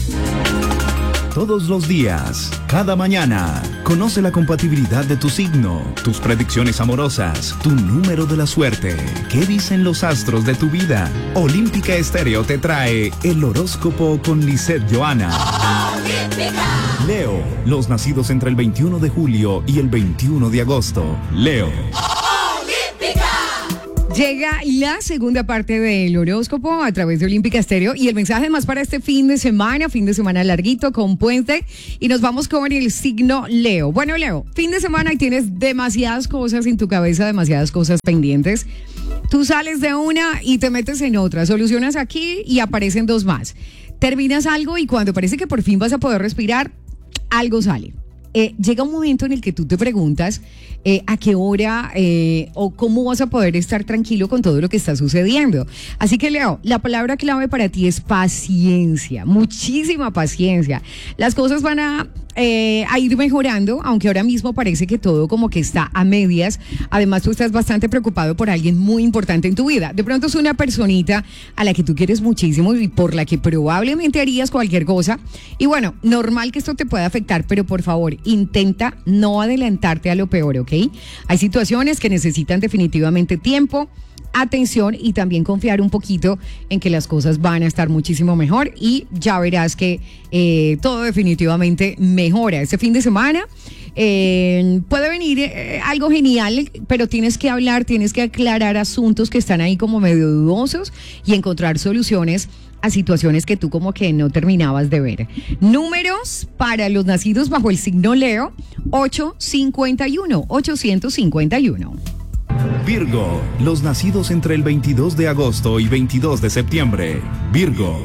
Todos los días, cada mañana, conoce la compatibilidad de tu signo, tus predicciones amorosas, tu número de la suerte. ¿Qué dicen los astros de tu vida? Olímpica Estéreo te trae el horóscopo con Lisette Johanna. Leo, los nacidos entre el 21 de julio y el 21 de agosto. Leo. Llega la segunda parte del horóscopo a través de Olímpica Estéreo y el mensaje más para este fin de semana larguito con puente, y nos vamos con el signo Leo. Bueno, Leo, fin de semana y tienes demasiadas cosas en tu cabeza, demasiadas cosas pendientes. Tú sales de una y te metes en otra, solucionas aquí y aparecen dos más. Terminas algo y cuando parece que por fin vas a poder respirar, algo sale. Llega un momento en el que tú te preguntas a qué hora o cómo vas a poder estar tranquilo con todo lo que está sucediendo. Así que, Leo, la palabra clave para ti es paciencia, muchísima paciencia. Las cosas van a ir mejorando, aunque ahora mismo parece que todo como que está a medias. Además, tú estás bastante preocupado por alguien muy importante en tu vida. De pronto es una personita a la que tú quieres muchísimo y por la que probablemente harías cualquier cosa. Y bueno, normal que esto te pueda afectar, pero por favor, intenta no adelantarte a lo peor, ¿ok? Hay situaciones que necesitan definitivamente tiempo, atención y también confiar un poquito en que las cosas van a estar muchísimo mejor y ya verás que todo definitivamente mejora. Este fin de semana puede venir algo genial, pero tienes que hablar, tienes que aclarar asuntos que están ahí como medio dudosos y encontrar soluciones a situaciones que tú como que no terminabas de ver. Números para los nacidos bajo el signo Leo: 851. Virgo, los nacidos entre el 22 de agosto y 22 de septiembre. Virgo.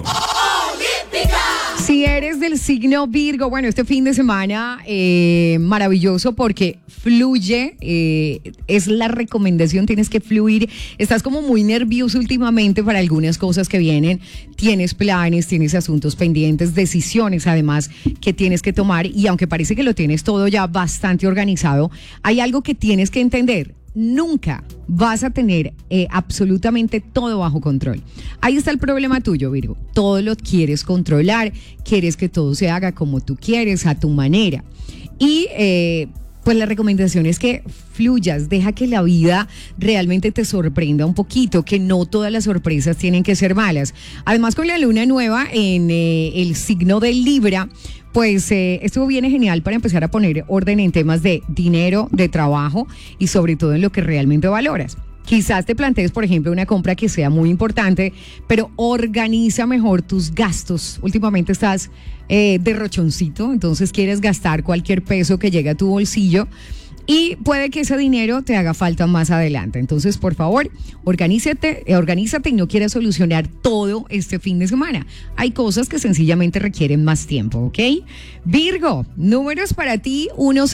Si eres del signo Virgo, bueno, este fin de semana maravilloso porque fluye, es la recomendación, tienes que fluir. Estás como muy nervioso últimamente para algunas cosas que vienen, tienes planes, tienes asuntos pendientes, decisiones además que tienes que tomar, y aunque parece que lo tienes todo ya bastante organizado, hay algo que tienes que entender. Nunca vas a tener absolutamente todo bajo control. Ahí está el problema tuyo, Virgo. Todo lo quieres controlar, quieres que todo se haga como tú quieres, a tu manera. Y pues la recomendación es que fluyas, deja que la vida realmente te sorprenda un poquito, que no todas las sorpresas tienen que ser malas. Además, con la luna nueva en el signo de Libra, pues esto viene genial para empezar a poner orden en temas de dinero, de trabajo y sobre todo en lo que realmente valoras. Quizás te plantees, por ejemplo, una compra que sea muy importante, pero organiza mejor tus gastos. Últimamente estás derrochoncito, entonces quieres gastar cualquier peso que llegue a tu bolsillo y puede que ese dinero te haga falta más adelante. Entonces, por favor, organízate y no quieras solucionar todo este fin de semana. Hay cosas que sencillamente requieren más tiempo, ¿ok? Virgo, números para ti: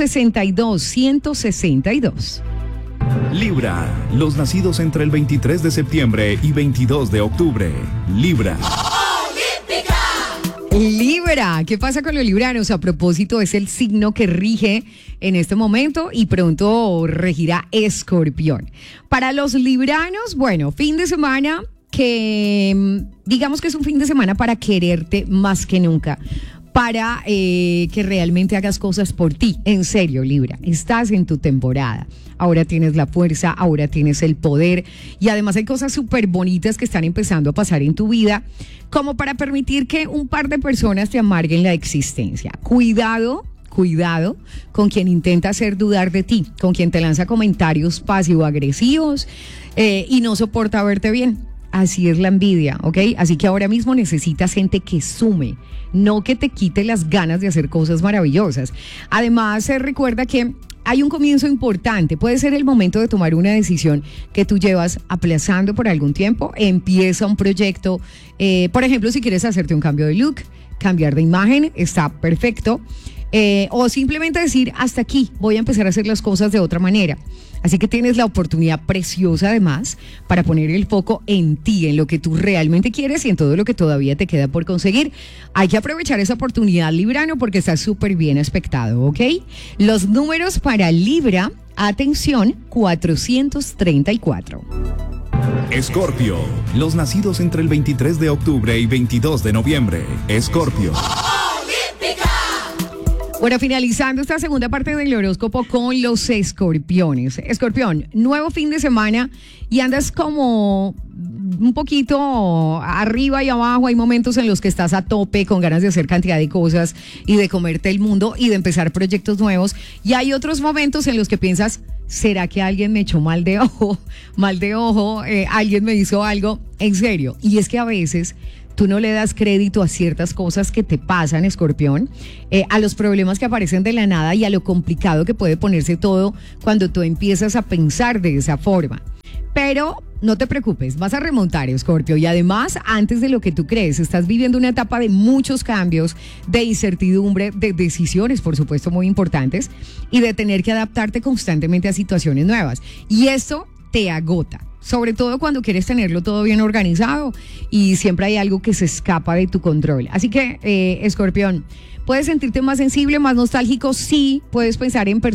162. Libra, los nacidos entre el 23 de septiembre y 22 de octubre. Libra. Libra, ¿qué pasa con los libranos? A propósito, es el signo que rige en este momento y pronto regirá Escorpión. Para los libranos, bueno, fin de semana que digamos que es un fin de semana para quererte más que nunca, para que realmente hagas cosas por ti. En serio, Libra, estás en tu temporada. Ahora tienes la fuerza, ahora tienes el poder y además hay cosas súper bonitas que están empezando a pasar en tu vida como para permitir que un par de personas te amarguen la existencia. Cuidado con quien intenta hacer dudar de ti, con quien te lanza comentarios pasivo-agresivos y no soporta verte bien. Así es la envidia, ¿ok? Así que ahora mismo necesitas gente que sume, no que te quite las ganas de hacer cosas maravillosas. Además, recuerda que hay un comienzo importante. Puede ser el momento de tomar una decisión que tú llevas aplazando por algún tiempo. Empieza un proyecto, por ejemplo, si quieres hacerte un cambio de look, cambiar de imagen, está perfecto. O simplemente decir, hasta aquí, voy a empezar a hacer las cosas de otra manera. Así que tienes la oportunidad preciosa además para poner el foco en ti, en lo que tú realmente quieres y en todo lo que todavía te queda por conseguir. Hay que aprovechar esa oportunidad, Librano, porque está súper bien aspectado, ¿ok? Los números para Libra, atención, 434. Escorpio, los nacidos entre el 23 de octubre y 22 de noviembre. Escorpio. Bueno, finalizando esta segunda parte del horóscopo con los escorpiones. Escorpión, nuevo fin de semana y andas como un poquito arriba y abajo. Hay momentos en los que estás a tope con ganas de hacer cantidad de cosas y de comerte el mundo y de empezar proyectos nuevos. Y hay otros momentos en los que piensas, ¿será que alguien me echó mal de ojo? Alguien me hizo algo en serio. Y es que a veces tú no le das crédito a ciertas cosas que te pasan, Escorpión, a los problemas que aparecen de la nada y a lo complicado que puede ponerse todo cuando tú empiezas a pensar de esa forma. Pero no te preocupes, vas a remontar, Escorpio, y además, antes de lo que tú crees, estás viviendo una etapa de muchos cambios, de incertidumbre, de decisiones, por supuesto, muy importantes, y de tener que adaptarte constantemente a situaciones nuevas. Y esto te agota. Sobre todo cuando quieres tenerlo todo bien organizado y siempre hay algo que se escapa de tu control. Así que, Escorpión, puedes sentirte más sensible, más nostálgico, sí, puedes pensar en personas